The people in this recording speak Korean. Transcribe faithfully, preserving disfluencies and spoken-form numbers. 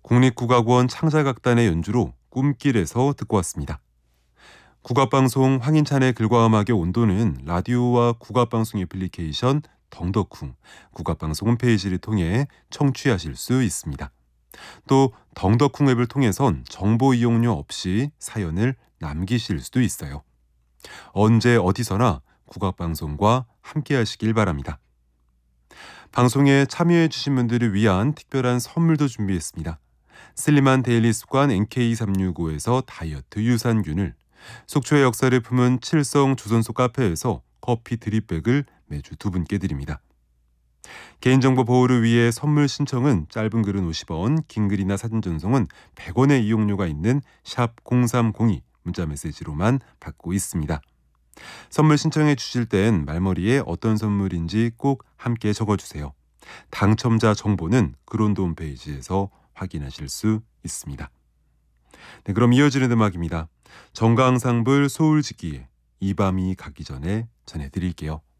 국립국악원 창작악단의 연주로 꿈길에서 듣고 왔습니다. 국악방송 황인찬의 글과 음악의 온도는 라디오와 국악방송 애플리케이션 덩덕쿵, 국악방송 홈페이지를 통해 청취하실 수 있습니다. 또 덩덕쿵 앱을 통해선 정보 이용료 없이 사연을 남기실 수도 있어요. 언제 어디서나 국악방송과 함께 하시길 바랍니다. 방송에 참여해 주신 분들을 위한 특별한 선물도 준비했습니다. 슬림한 데일리 습관 엔케이 삼육오에서 다이어트 유산균을, 속초의 역사를 품은 칠성 조선소 카페에서 커피 드립백을 매주 두 분께 드립니다. 개인정보 보호를 위해 선물 신청은 짧은 글은 오십 원, 긴 글이나 사진 전송은 백 원의 이용료가 있는 샵 공삼공이 문자메시지로만 받고 있습니다. 선물 신청해 주실 땐 말머리에 어떤 선물인지 꼭 함께 적어주세요. 당첨자 정보는 그론도 홈페이지에서 확인하실 수 있습니다. 네, 그럼 이어지는 음악입니다. 정강상불 소울지기의 이 밤이 가기 전에 전해드릴게요.